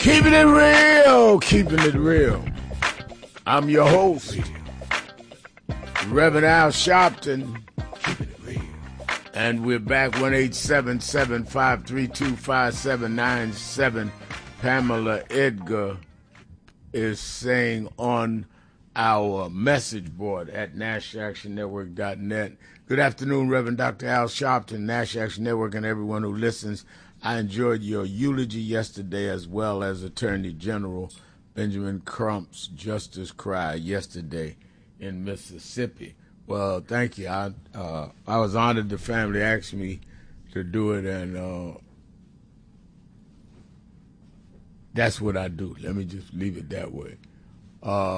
Keeping it real, keeping it real. I'm your host, Reverend Al Sharpton. Keeping it real. And we're back, 1-877-532-5797. Pamela Edgar is saying on our message board at NashActionNetwork.net. Good afternoon, Reverend Dr. Al Sharpton, Nash Action Network, and everyone who listens. I enjoyed your eulogy yesterday, as well as Attorney General Benjamin Crump's justice cry yesterday in Mississippi. Well, thank you. I was honored the family asked me to do it, and that's what I do. Let me just leave it that way.